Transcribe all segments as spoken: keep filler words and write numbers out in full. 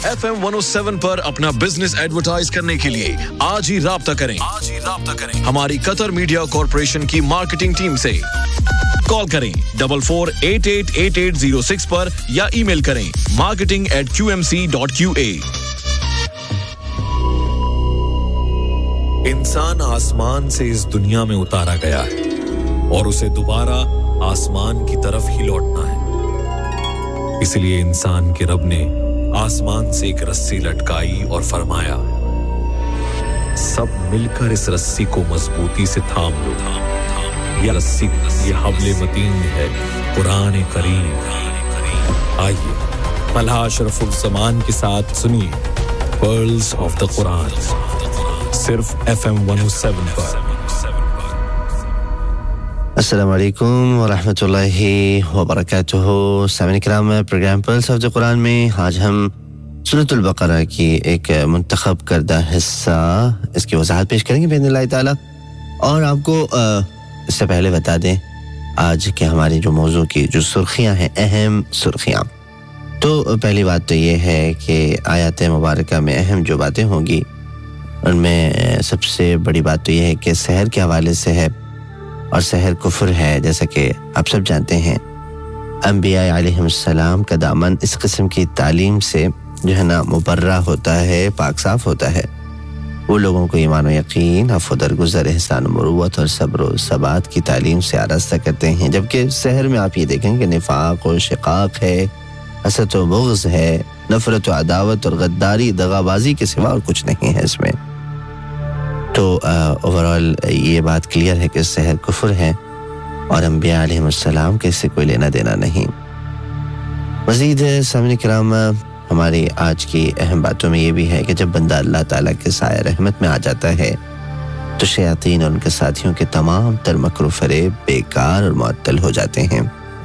F M one O seven पर अपना business advertise करने के लिए आज ही राब्ता करें आज ही राब्ता करें हमारी कतर मीडिया कॉर्पोरेशन की मार्केटिंग टीम से कॉल करें double four eight eight eight eight zero six पर या ईमेल करें marketing eight Q M C dot Q A. इंसान आसमान से इस दुनिया में उतारा गया है और उसे दोबारा आसमान की तरफ ही लौटना है। इसलिए इंसान के रब ने आसमान से एक रस्सी लटकाई और फरमाया, सब मिलकर इस रस्सी को मजबूती से थाम लो। ये रस्सी ये हब्ल मतीन है, कुरान करीम। आइए मलहा अशरफुल ज़मान के साथ सुनिए पर्ल्स ऑफ द कुरान सिर्फ F M one O seven पर। अस्सलाम वालेकुम व रहमतुल्लाहि व बरकातुहू। सामईन किराम, programme pearls of the Quran में आज हम सूरतुल बकरा की एक मुंतखब करदा हिस्सा इसकी वज़ाहत पेश करेंगे बिइज़्निल्लाह ताला। और आपको इससे पहले बता दें आज के हमारी जो मौजू की जो सुर्खियां हैं, अहम सुर्खियां, तो पहली बात तो ये है कि आयत मुबारका में अहम जो बातें होंगी उनमें सबसे बड़ी बात तो ये है कि सहर के हवाले से है और सहर कुफ्र है। जैसा कि आप सब जानते हैं अंबिया अलैहिमुस्सलाम का दामन इस किस्म की तालीम से जो है ना मुबर्रा होता है, पाक साफ होता है। वो लोगों को ईमान और यकीन, अफ़्व दरगुज़र, एहसान, मुरुव्वत और सब्र और सबात की तालीम से आरास्ता करते हैं। जबकि सहर में आप ये देखेंगे निफाक और शिकाक है, हसद और बुग़्ज़ है, नफ़रत और अदावत और गद्दारी, दगाबाजी के सिवा और कुछ नहीं है इसमें। तो ओवरऑल ये बात क्लियर है कि सहर कुफ्र है और अंबिया अलैहिमुस्सलाम के इससे कोई लेना देना नहीं। मज़ीद सामईन किराम, हमारी आज की अहम बातों में ये भी है कि जब बंदा अल्लाह ताला के साया रहमत में आ जाता है तो शयातीन और उनके साथियों के तमाम तर मकरू फरेब बेकार और मुअत्तल हो जाते हैं।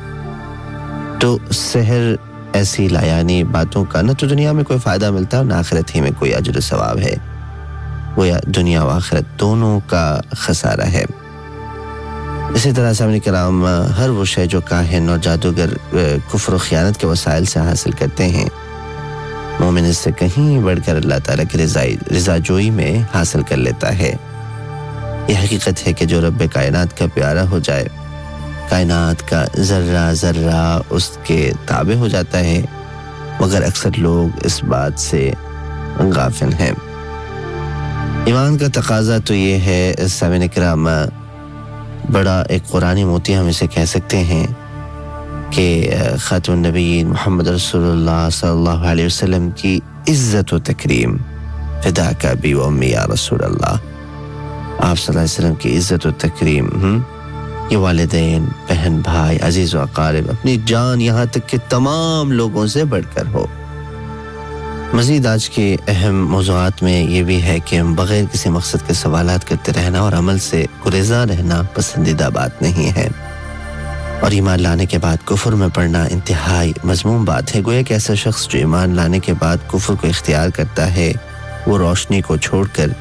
तो सहर ऐसी लायानी बातों का न तो दुनिया में कोई फ़ायदा मिलता है, न आखिरत ही में कोई अजर सवाब है। वो या दुनिया व आखिरत दोनों का खसारा है। इसी तरह सामने कराम हर वो शय जो काहिन और जादूगर कुफ्र और खियानत के वसाइल से हासिल करते हैं, मोमिन इससे कहीं बढ़कर अल्लाह ताला की रिज़ा जोई में हासिल कर लेता है। यह हकीकत है कि जो रब कायनात का प्यारा हो जाए, कायनात का जर्रा जर्रा उसके ताबे हो जाता है, मगर अक्सर लोग इस बात से गाफिल हैं। ईमान का तकाजा तो ये है सामईन किराम, बड़ा एक कुरानी मोती हम इसे कह सकते हैं कि खातमुन नबीय्यीन मोहम्मद रसूलुल्लाह सल्लल्लाहु अलैहि वसल्लम की इज्जत व तकरीम, फिदाका बी व उम्मी या रसूलल्लाह। आप सल्लल्लाहु अलैहि वसल्लम की इज्जत व तकरीम ये वालिदैन, बहन, भाई, अजीज व अकारिब, अपनी जान, यहाँ तक कि तमाम लोगों से बढ़कर हो। मज़ीद आज के अहम मौज़ूआत में ये भी है कि हम बग़ैर किसी मकसद के सवालात करते रहना और अमल से गुरेज़ा रहना पसंदीदा बात नहीं है। और ईमान लाने के बाद कुफ्र में पड़ना इंतहाई मज़मूम बात है। गोया कि ऐसा शख्स जो ईमान लाने के बाद कुफ्र को इख्तियार करता है, वो रोशनी को छोड़कर